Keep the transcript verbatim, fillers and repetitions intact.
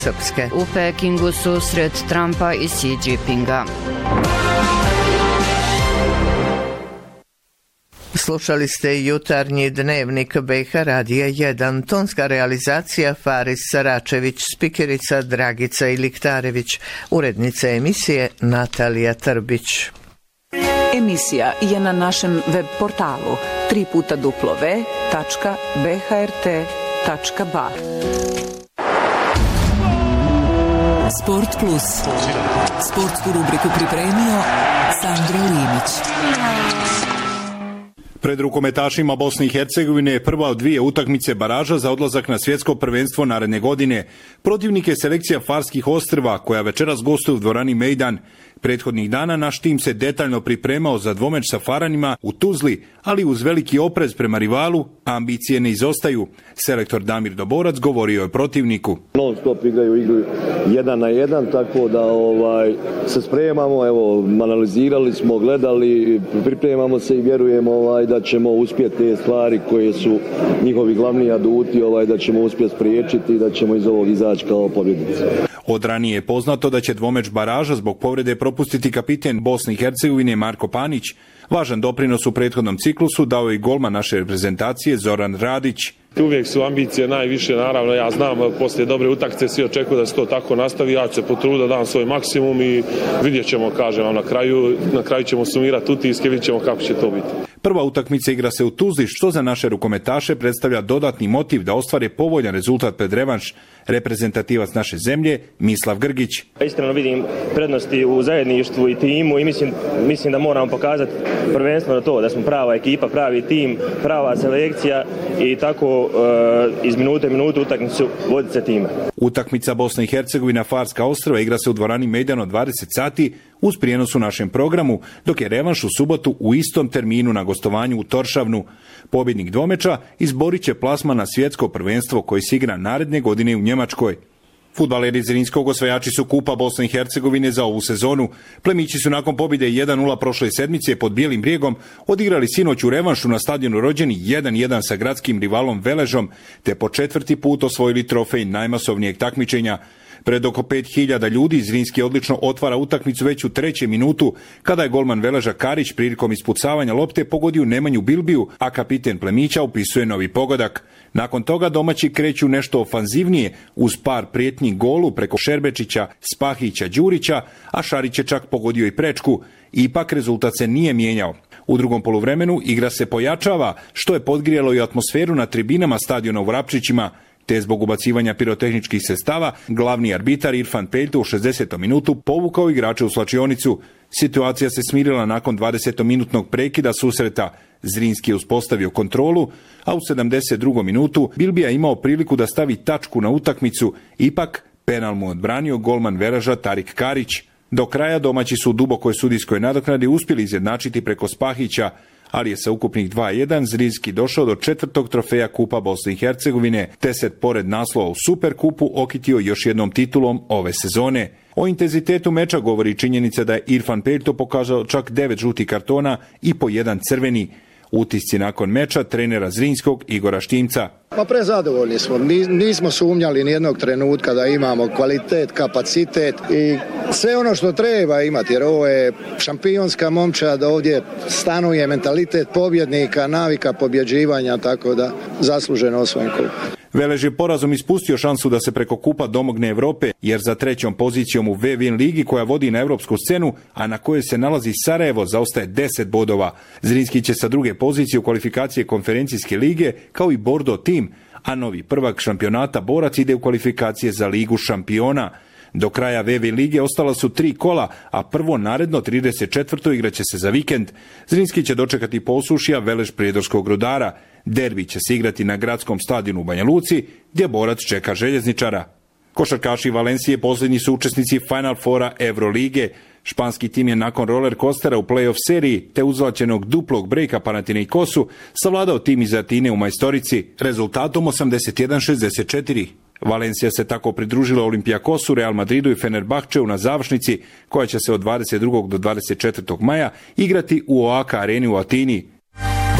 Srpske. U Pekingu susret Trumpa i Xi Jinpinga. Slušali ste jutarnji dnevnik B H Radija jedan, tonska realizacija Faris Saračević, spikerica Dragica Iliktarević, urednica emisije Natalija Trbić. Emisija je na našem web portalu tri puta w tačka b h r t tačka b a. Sport Plus. Sportsku rubriku pripremio Sandro Linić. Pred rukometašima Bosne i Hercegovine je prva od dvije utakmice baraža za odlazak na svjetsko prvenstvo naredne godine. Protivnik je selekcija Farskih ostrva, koja večeras gostuje u dvorani Mejdan. Prethodnih dana naš tim se detaljno pripremao za dvomeč sa Faranima u Tuzli, ali uz veliki oprez prema rivalu, ambicije ne izostaju. Selektor Damir Doborac govorio je protivniku. Non stop igraju igru jedan na jedan, tako da ovaj se spremamo, evo, analizirali smo, gledali, pripremamo se i vjerujemo ovaj da ćemo uspjeti te stvari koje su njihovi glavni aduti, ovaj da ćemo uspjeti spriječiti i da ćemo iz ovog izaći kao pobjednici. Od ranije je poznato da će dvomeč baraža zbog povrede propustiti kapiten Bosne i Hercegovine Marko Panić. Važan doprinos u prethodnom ciklusu dao je i golman naše reprezentacije Zoran Radić. Uvijek su ambicije najviše, naravno, ja znam, poslije dobre utakmice svi očekuju da se to tako nastavi, ja ću se potruditi da dam svoj maksimum i vidjet ćemo, kažem vam, na kraju, na kraju ćemo sumirati utiske, vidjet ćemo kako će to biti. Prva utakmica igra se u Tuzli, što za naše rukometaše predstavlja dodatni motiv da ostvare povoljan rezultat pred revanš. Reprezentativac naše zemlje, Mislav Grgić. Iskreno vidim prednosti u zajedništvu i timu i mislim, mislim da moramo pokazati prvenstveno to, da smo prava ekipa, pravi tim, prava selekcija i tako e, iz minute u minutu utakmicu voditi se time. Utakmica Bosna i Hercegovina Farska ostrva igra se u dvorani Mejdan od dvadeset sati uz prijenos u našem programu, dok je revanš u subotu u istom terminu na gostovanju u Toršavnu. Pobjednik dvomeča izborit će plasman na svjetsko prvenstvo koji se igra naredne godine u Njemačkoj. Fudbaleri Zrinskog osvajači su Kupa Bosne i Hercegovine za ovu sezonu. Plemići su nakon pobjede jedan nula prošle sedmice pod Bijelim brijegom odigrali sinoć u revanšu na stadionu Rođeni jedan jedan sa gradskim rivalom Veležom, te po četvrti put osvojili trofej najmasovnijeg takmičenja. Pred oko pet hiljada ljudi Zrinski odlično otvara utakmicu već u trećem minutu, kada je golman Veleža Karić prilikom ispucavanja lopte pogodio Nemanju Bilbiju, a kapiten Plemića upisuje novi pogodak. Nakon toga domaći kreću nešto ofanzivnije uz par prijetnji golu preko Šerbečića, Spahića, Đurića, a Šarić je čak pogodio i prečku. Ipak rezultat se nije mijenjao. U drugom poluvremenu igra se pojačava, što je podgrijalo i atmosferu na tribinama stadiona u Vrapčićima, te zbog ubacivanja pirotehničkih sredstava, glavni arbitar Irfan Peljto u šezdesetom minutu povukao igrače u slačionicu. Situacija se smirila nakon dvadesetominutnog prekida susreta. Zrinski je uspostavio kontrolu, a u sedamdeset drugom minutu Bilbija imao priliku da stavi tačku na utakmicu, ipak penal mu odbranio golman Veleža Tarik Karić. Do kraja domaći su u dubokoj sudijskoj nadoknadi uspjeli izjednačiti preko Spahića, ali je sa ukupnih dva jedan Zrinski došao do četvrtog trofeja Kupa Bosne i Hercegovine, te se pored naslova u Superkupu okitio još jednom titulom ove sezone. O intenzitetu meča govori činjenica da je Irfan Peljto pokazao čak devet žutih kartona i po jedan crveni. Utisci nakon meča trenera Zrinskog Igora Štimca. Pa prezadovoljni smo, nismo sumnjali nijednog trenutka da imamo kvalitet, kapacitet i sve ono što treba imati, jer ovo je šampionska momčad, ovdje stanuje mentalitet pobjednika, navika pobjeđivanja, tako da zasluženo osvojen kup. Velež je porazom ispustio šansu da se preko kupa domogne Europe, jer za trećom pozicijom u V-Win ligi koja vodi na europsku scenu, a na kojoj se nalazi Sarajevo, zaostaje deset bodova. Zrinski će sa druge pozicije u kvalifikacije konferencijske lige, kao i Bordo tim, a novi prvak šampionata Borac ide u kvalifikacije za ligu šampiona. Do kraja V-Win lige ostala su tri kola, a prvo naredno trideset četvrto igraće se za vikend. Zrinski će dočekati Posušja, Velež Prijedorskog Rudara. Derbi će se igrati na gradskom stadionu u Banja Luci, gdje Borac čeka Željezničara. Košarkaši Valencije posljednji su učesnici Final Fora Eurolige. Španski tim je nakon roller coastera u play-off seriji te uzlačenog duplog brejka Panathinaikosu savladao tim iz Atine u Majstorici rezultatom osamdeset jedan šezdeset četiri. Valencija se tako pridružila Olimpijakosu, Real Madridu i Fenerbahčeu na završnici, koja će se od dvadeset drugog do dvadeset četvrtog maja igrati u O A K areni u Atini.